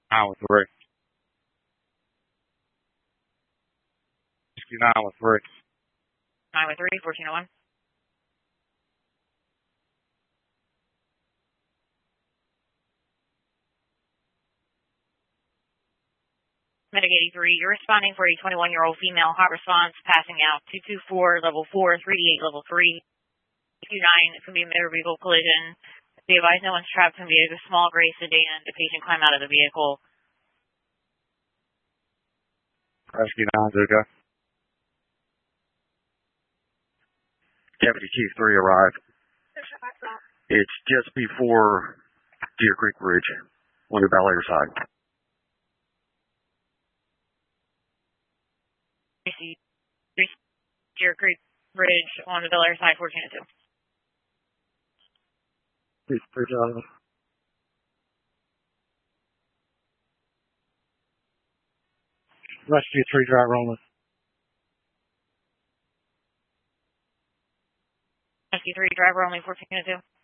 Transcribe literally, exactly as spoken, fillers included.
nine with three. Rescue nine with three. nine with three, fourteen oh one. Medic eighty-three, you're responding for a twenty-one-year-old female, hot response, passing out, two two four, level four, three eight, level three, two nine, it's going to be a motor vehicle collision. Be advised no one's trapped in the vehicle, small gray sedan, the patient climb out of the vehicle. Rescue nine, Zuka. Deputy Chief three arrived. It's just before Deer Creek Bridge on the Bel Air side. Deer Creek Bridge on the Bel Air side, fourteen oh two. Please, please, uh, Rescue three, driver only. Rescue three, driver only, fourteen oh two.